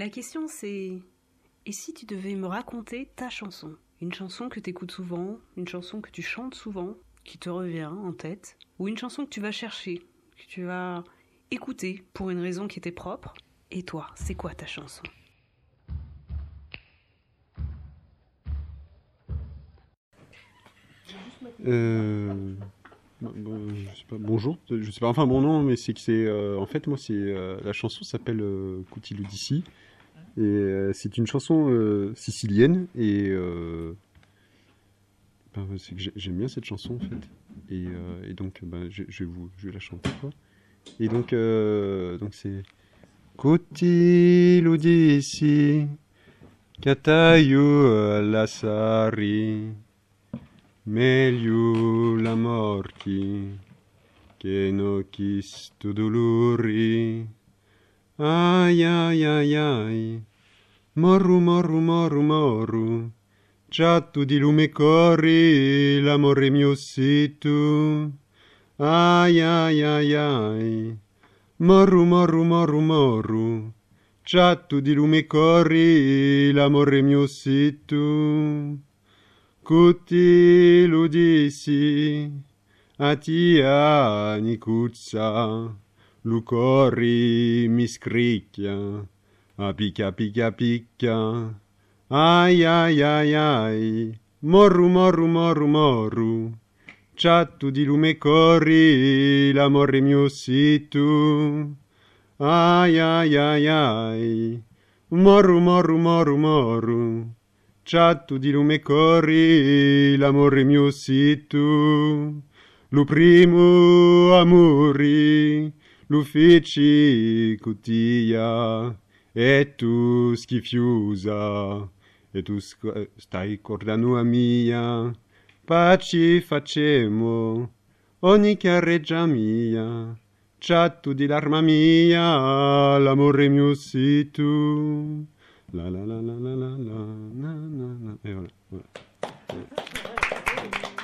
La question c'est, et si tu devais me raconter ta chanson? Une chanson que tu écoutes souvent, une chanson que tu chantes souvent, qui te revient en tête, ou une chanson que tu vas chercher, que tu vas écouter pour une raison qui était propre. Et toi, c'est quoi ta chanson? Je sais pas, bonjour, je sais pas, enfin mon nom, mais c'est que c'est, en fait moi c'est, la chanson s'appelle Coutilou d'ici, et c'est une chanson sicilienne, et c'est que j'aime bien cette chanson en fait, et donc je vais la chanter quoi. Et donc c'est Coutilou d'ici, Cataio la Sari. Meglio la morti che no chisto dolori. Ai ai ai ai, morru morru morru morru, già tu di lume corri, l'amore mio sei tu. Ai ai ai ai, morru morru morru morru, già tu di lume corri, l'amore mio sei tu. Coutilou d'ici, atia nicuzza, lucori mi scricchia, a picchia picchia picchia, ai ai ai ai, morru morru morru morru, ciattu di lume corri, l'amore mio sei tu, ai ai ai ai, morru morru morru morru, ciattu di lume corri, l'amore mio sei tu. Lo primo amore, lo feci cutia, e tu schifiusa, e tu stai cordano a mia, paci facemo, ogni chiarreggia mia, ciattu di l'arma mia, l'amore mio sei tu. La la la la